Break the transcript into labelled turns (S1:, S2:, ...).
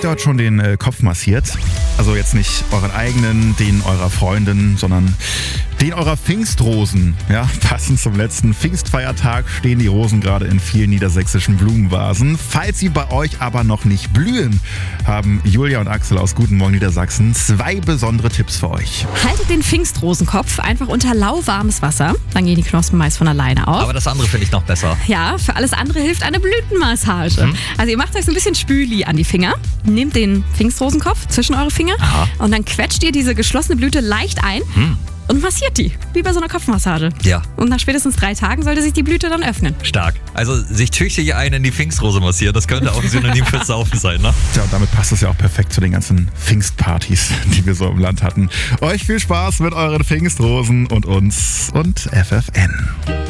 S1: dort schon den Kopf massiert? Also jetzt nicht euren eigenen, den eurer Freundin, sondern den eurer Pfingstrosen. Ja, passend zum letzten Pfingstfeiertag stehen die Rosen gerade in vielen niedersächsischen Blumenvasen. Falls sie bei euch aber noch nicht blühen, haben Julia und Axel aus Guten Morgen Niedersachsen 2 besondere Tipps für euch.
S2: Haltet den Pfingstrosenkopf einfach unter lauwarmes Wasser, dann gehen die Knospen meist von alleine auf.
S3: Aber das andere finde ich noch besser.
S2: Ja, für alles andere hilft eine Blütenmassage. Also ihr macht euch so ein bisschen Spüli an die Finger, nehmt den Pfingstrosenkopf zwischen eure Finger und dann quetscht ihr diese geschlossene Blüte leicht ein und massiert die, wie bei so einer Kopfmassage.
S3: Ja.
S2: Und nach spätestens 3 Tagen sollte sich die Blüte dann öffnen.
S3: Stark. Also sich tüchtig einen in die Pfingstrose massieren, das könnte auch ein Synonym fürs Saufen sein, ne?
S1: Tja, und damit passt es ja auch perfekt zu den ganzen Pfingstpartys, die wir so im Land hatten. Euch viel Spaß mit euren Pfingstrosen und uns und FFN.